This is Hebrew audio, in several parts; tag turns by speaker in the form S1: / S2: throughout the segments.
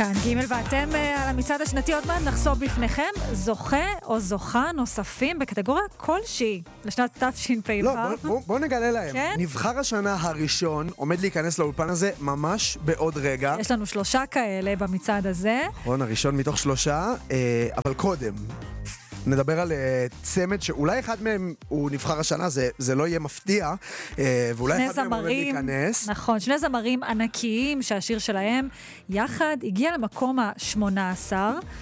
S1: כאן ג' ואתם על המצעד השנתי. עוד מעט נחשוף בפניכם זוכה או זוכה נוספים בקטגוריה כלשהי לשנת תשפ"ו.
S2: לא, בוא נגלה להם.
S1: כן?
S2: נבחר השנה הראשון עומד להיכנס לאולפן הזה ממש בעוד רגע.
S1: יש לנו 3 כאלה במצעד הזה.
S2: נכון, הראשון מתוך 3, אבל קודם נדבר על צמד שאולי אחד מהם הוא נבחר השנה, זה לא יהיה מפתיע, ואולי אחד מהם עומד להיכנס.
S1: נכון, 2 זמרים ענקיים שהשיר שלהם יחד הגיע למקום ה-18.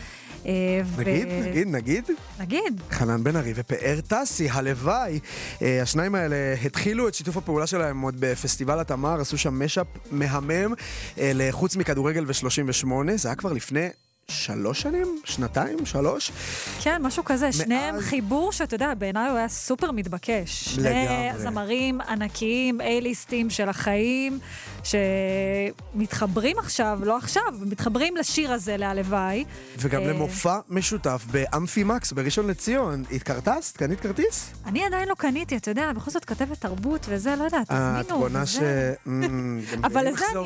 S1: נגיד.
S2: חנן בן ארי ופאר טסי, הלוואי. השניים האלה התחילו את שיתוף הפעולה שלהם עוד בפסטיבל התמר, עשו שם משאפ מהמם לחוץ מכדורגל ו38, זה היה כבר לפני 3 שנים? 2, 3?
S1: כן, משהו כזה. שניהם חיבור שאתה יודע, בעיניי הוא היה סופר מתבקש. שני זמרים ענקיים, A-ליסטים של החיים, שמתחברים מתחברים לשיר הזה, להלוואי.
S2: וגם למופע משותף באמפימקס, בראשון לציון. התקרטסת? קנית כרטיס?
S1: אני עדיין לא קניתי, אתה יודע, בכל זאת כתבת תרבות וזה, לא יודעת, תזמינו. אבל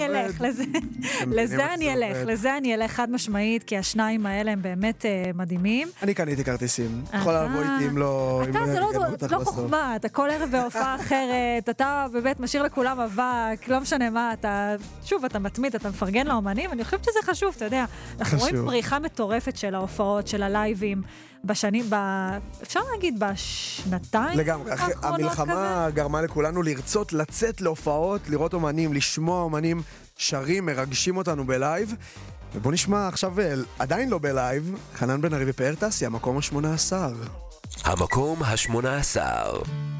S1: לזה אני אלך חד משמעית, כי השניים האלה הם באמת מדהימים.
S2: אני קניתי כרטיסים. יכולה לבוא איתי אם לא...
S1: אתה זה לא חוכמה, אתה כל ערב בהופעה אחרת, אתה באמת משאיר לכולם אבק, לא משנה מה, אתה מתמיד, אתה מפרגן לאומנים, אני חושבת שזה חשוב, אתה יודע. אנחנו רואים פריחה מטורפת של ההופעות, של הלייבים, בשנים, אפשר להגיד בשנתיים?
S2: לגמרי, המלחמה גרמה לכולנו לרצות לצאת להופעות, לראות אומנים, לשמוע אומנים שרים, מרגשים אותנו בלייב. ובוא נשמע עכשיו, עדיין לא בלייב, חנן בן ארי ופאר טסי, המקום ה-18.
S3: המקום ה-18.